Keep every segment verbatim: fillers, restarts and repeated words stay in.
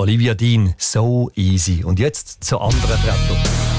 Olivia Dean, «So Easy». Und jetzt zu anderen Treppern.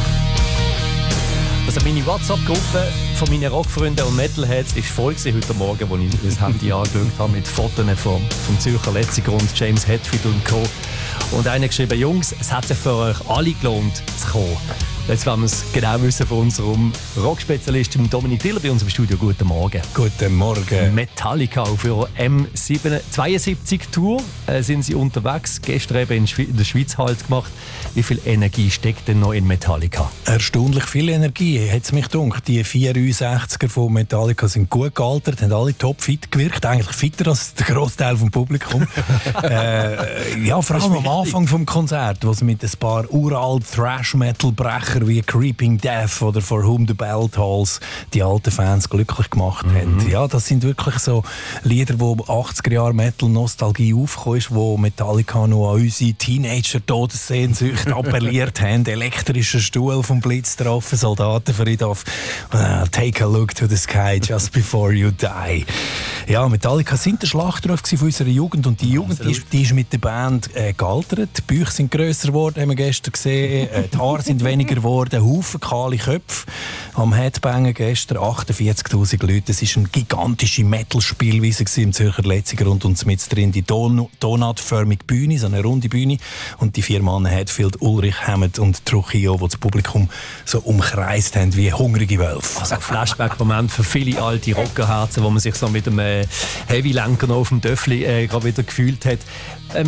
Also meine WhatsApp-Gruppe von meinen Rockfreunden und Metalheads ist voll heute Morgen, als ich das Handy angeschaut habe mit Fotos vom, vom Zürcher Letzigrund, James Hetfield und Co. Und einer geschrieben: Jungs, es hat sich für euch alle gelohnt zu kommen. Jetzt wollen wir es genau wissen von unserem Rockspezialisten Dominik Diller bei uns im Studio. Guten Morgen. Guten Morgen. Metallica auf ihrer M zweiundsiebzig Tour äh, sind sie unterwegs. Gestern eben in, Schwe- in der Schweiz Halt gemacht. Wie viel Energie steckt denn noch in Metallica? Erstaunlich viel Energie, hat es mich gedacht. Die vierundsechziger von Metallica sind gut gealtert, haben alle topfit gewirkt. Eigentlich fitter als der Großteil vom Publikum. äh, ja, vor allem am Anfang vom Konzert, wo sie mit ein paar uralt Thrash-Metal-Brecher wie Creeping Death oder For Whom the Bell Tolls die alten Fans glücklich gemacht mhm. haben. Ja, das sind wirklich so Lieder, wo achtziger Jahre Metal-Nostalgie aufgekommen ist, wo Metallica noch an unsere Teenager-Todessehnsucht appelliert haben. Elektrischer Stuhl vom Blitz getroffen, Soldatenfriedhof. Uh, take a look to the sky just before you die. Ja, Metallica sind der Schlachtruf von unserer Jugend und die Jugend die ist, die ist mit der Band äh, gealtert. Die Bäuche sind grösser geworden, haben wir gestern gesehen. Äh, die Haare sind weniger geworden, Haufen kahle Köpfe. Am Headbangen gestern achtundvierzigtausend Leute. Das war eine gigantische Metal-Spielweise im Zürcher Letzigrund und mit drin die Don- donutförmige Bühne, so eine runde Bühne. Und die vier Mann Hetfield, Ulrich, Hammond und Trujillo, die das Publikum so umkreist haben wie hungrige Wölfe. Also ein Flashback-Moment für viele alte Rockerherzen, wo man sich so mit einem äh, Heavy-Lenker noch auf dem Töffli äh, gerade wieder gefühlt hat. Ähm,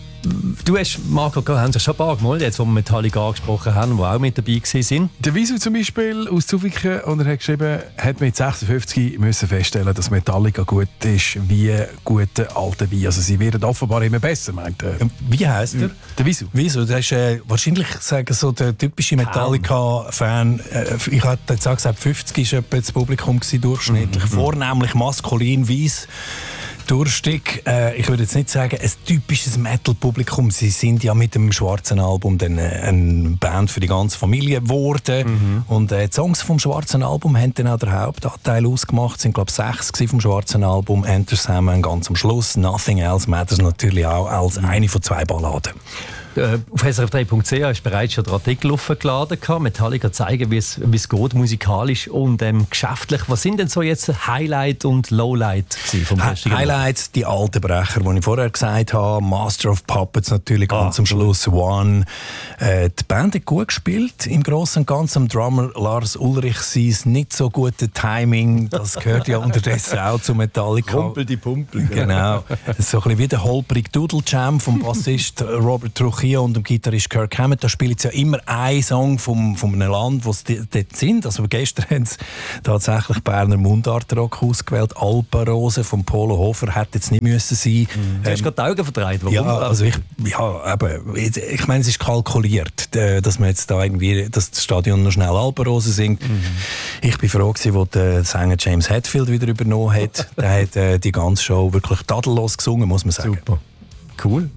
Du hast, Marco, haben sich schon ein paar Mal, jetzt, wo wir Metallica angesprochen haben, die auch mit dabei waren. Der Wieso zum Beispiel aus Zuviken, und er hat geschrieben, hat mit sechsundfünfzig müssen feststellen, dass Metallica gut ist wie gute alte Wein. Also sie werden offenbar immer besser, meint er. Wie heisst er? Der Wieso. Wieso? Das ist äh, wahrscheinlich sagen, so der typische Metallica-Fan. Äh, ich hatte jetzt auch gesagt, fünfzig war etwa das Publikum gewesen, durchschnittlich. Mhm. Vornehmlich maskulin, weiss. Durstig. Äh, ich würde jetzt nicht sagen, ein typisches Metal-Publikum. Sie sind ja mit dem schwarzen Album dann äh, eine Band für die ganze Familie geworden. Mhm. Und äh, die Songs vom schwarzen Album haben dann auch den Hauptanteil ausgemacht. Es sind, glaube ich, sechs vom schwarzen Album. Enter Sandman ganz am Schluss. Nothing Else Matters natürlich auch als eine von zwei Balladen. Äh, auf S R F drei Punkt C H ist bereits schon der Artikel aufgeladen. Metallica zeigen, wie es, wie es geht, musikalisch und ähm, geschäftlich. Was sind denn so jetzt Highlight und Lowlight vom ha- Highlights, die alten Brecher, die ich vorher gesagt habe. Master of Puppets natürlich ganz ah, am Schluss. One. Äh, die Band hat gut gespielt. Im Großen und Ganzen am Drummer Lars Ulrich sein nicht so gute Timing. Das gehört ja unterdessen auch zu Metallica. Rumpel die Pumpel. Genau. Das ist so ein bisschen wie der holprige Doodle Jam vom Bassist Robert Trujillo und dem Gitarrist Kirk Hammett. Da spielen sie ja immer einen Song vom, von einem Land, wo sie dort sind. Also gestern haben sie tatsächlich Berner Mundartrock ausgewählt. Alpenrose von Polo Hofer hätte jetzt nicht müssen sein. Mhm. Du hast ähm, gerade die Augen verdreht. Warum? Ja, also ich, ja, eben, ich meine, es ist kalkuliert, dass man jetzt da irgendwie, dass das Stadion noch schnell Alpenrose singt. Mhm. Ich bin froh gewesen, als der Sänger James Hetfield wieder übernommen hat. Der hat äh, die ganze Show wirklich tadellos gesungen, muss man sagen. Super. Cool.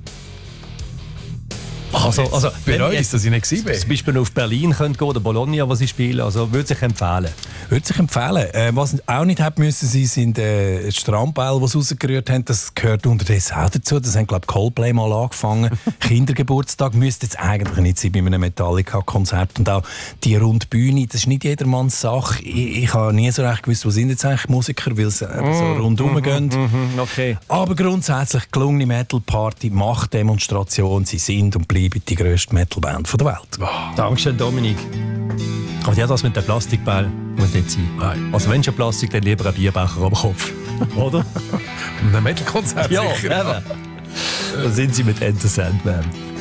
Also, also bei euch ist das nicht gewesen. Zum Beispiel auf Berlin könnt gehen oder Bologna, wo sie spielen, also würde sich empfehlen. Würde sich empfehlen. Äh, was auch nicht hätte müssen sein, sind äh, die Strandbälle, die sie rausgerührt haben. Das gehört unterdessen auch dazu. Das haben, glaube ich, Coldplay mal angefangen. Kindergeburtstag müsste jetzt eigentlich nicht sein bei einem Metallica-Konzert. Und auch die runde Bühne, das ist nicht jedermanns Sache. Ich, ich habe nie so recht gewusst, wo sind jetzt eigentlich Musiker, weil sie mm, so rundherum mm, gehen. Mm, okay. Aber grundsätzlich gelungene Metal-Party, Machtdemonstration, sie sind und bleiben die grösste Metalband der Welt. Oh, Dankeschön, Dominik. Aber ja, das mit dem Plastikball muss nicht sein. Nein. Also wenn schon Plastik, dann lieber ein Bierbecher am Kopf. Oder? Ein Metal-Konzert ja, sicher. Eben. Da sind sie mit Enter Sandman.